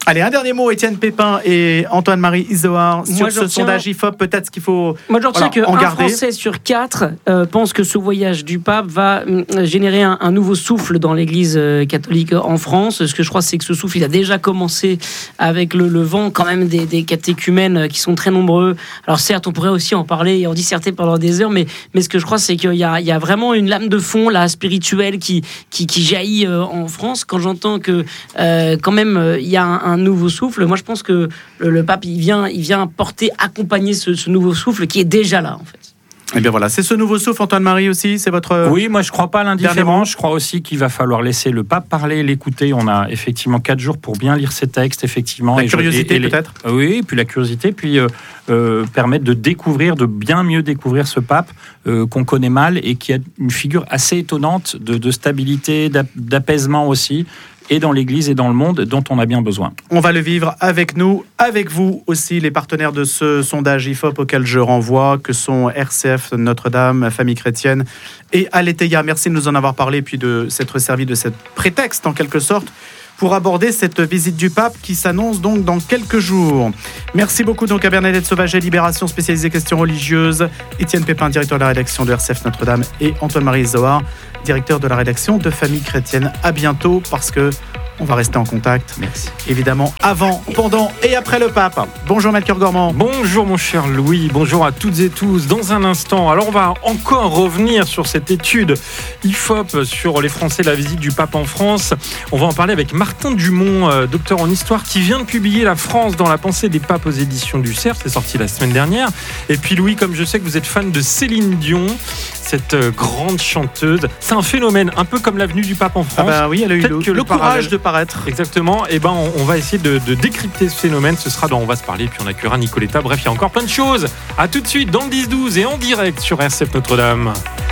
Allez, un dernier mot, Étienne Pépin et Antoine-Marie Izoard, sur Moi, ce retiens... sondage I F O P, peut-être qu'il faut Moi, je retiens voilà, en qu'un garder. Français sur quatre euh, pense que ce voyage du pape va euh, générer un, un nouveau souffle dans l'Église euh, catholique en France. Ce que je crois, c'est que ce souffle, il a déjà commencé avec le, le vent quand même des, des catéchumènes qui sont très nombreux. Alors certes, on pourrait aussi en parler et en disserter pendant des heures, mais, mais ce que je crois, c'est qu'il y a, il y a vraiment une lame de fond, là, spirituelle, qui, qui, qui jaillit euh, en France. Quand j'entends que euh, quand même, euh, il y a un, un nouveau souffle, moi je pense que le, le pape, il vient, il vient porter, accompagner ce, ce nouveau souffle qui est déjà là, en fait. Eh bien voilà, c'est ce nouveau souffle, Antoine-Marie aussi, c'est votre... Oui, moi je crois pas à l'indifférence, je crois aussi qu'il va falloir laisser le pape parler, l'écouter. On a effectivement quatre jours pour bien lire ses textes, effectivement. La et curiosité je, et, et peut-être les, Oui, puis la curiosité, puis euh, euh, permettre de découvrir, de bien mieux découvrir ce pape euh, qu'on connaît mal et qui a une figure assez étonnante de, de stabilité, d'apaisement aussi, et dans l'Église et dans le monde, dont on a bien besoin. On va le vivre avec nous, avec vous aussi, les partenaires de ce sondage I F O P auquel je renvoie, que sont R C F, Notre-Dame, Famille Chrétienne et Aletheia. Merci de nous en avoir parlé, puis de s'être servi de cette prétexte, en quelque sorte, pour aborder cette visite du pape qui s'annonce donc dans quelques jours. Merci beaucoup donc à Bernadette Sauvaget, Libération spécialisée questions religieuses, Étienne Pépin, directeur de la rédaction de R C F Notre-Dame, et Antoine-Marie Izoard, directeur de la rédaction de Famille Chrétienne. À bientôt, parce que on va rester en contact. Merci. Évidemment, avant, pendant et après le pape. Bonjour Melchior Gormand. Bonjour mon cher Louis, bonjour à toutes et tous. Dans un instant, alors on va encore revenir sur cette étude I F O P sur les Français, la visite du pape en France. On va en parler avec Martin Dumont, euh, docteur en histoire, qui vient de publier La France dans la pensée des papes aux éditions du Cerf. C'est sorti la semaine dernière. Et puis Louis, comme je sais que vous êtes fan de Céline Dion, cette euh, grande chanteuse, c'est un phénomène, un peu comme l'avenue du pape en France. Ah bah oui, elle a eu le, le, le courage parallèle... de paraître. Exactement. Et ben on, on va essayer de, de décrypter ce phénomène. Ce sera dans On va se parler, puis on accueillera Nicoletta. Bref, il y a encore plein de choses. À tout de suite dans le dix douze et en direct sur R C F Notre-Dame.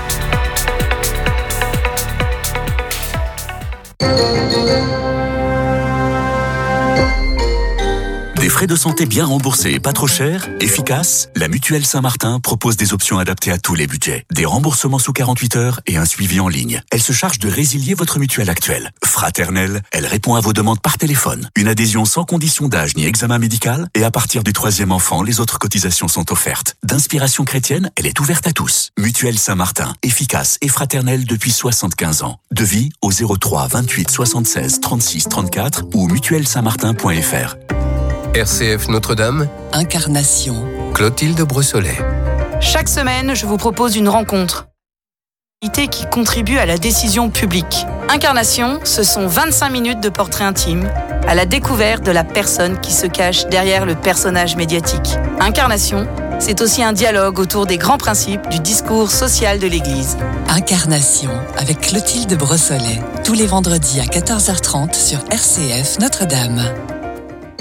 Des frais de santé bien remboursés et pas trop chers, efficaces, la Mutuelle Saint-Martin propose des options adaptées à tous les budgets. Des remboursements sous quarante-huit heures et un suivi en ligne. Elle se charge de résilier votre mutuelle actuelle. Fraternelle, elle répond à vos demandes par téléphone. Une adhésion sans condition d'âge ni examen médical, et à partir du troisième enfant, les autres cotisations sont offertes. D'inspiration chrétienne, elle est ouverte à tous. Mutuelle Saint-Martin, efficace et fraternelle depuis soixante-quinze ans. Devis au zéro trois vingt-huit soixante-seize trente-six trente-quatre ou mutuelle saint martin point f r. R C F Notre-Dame, Incarnation. Clotilde Brossolet. Chaque semaine, je vous propose une rencontre qui contribue à la décision publique. Incarnation, ce sont vingt-cinq minutes de portrait intime à la découverte de la personne qui se cache derrière le personnage médiatique. Incarnation, c'est aussi un dialogue autour des grands principes du discours social de l'Église. Incarnation avec Clotilde Brossolet, tous les vendredis à quatorze heures trente sur R C F Notre-Dame.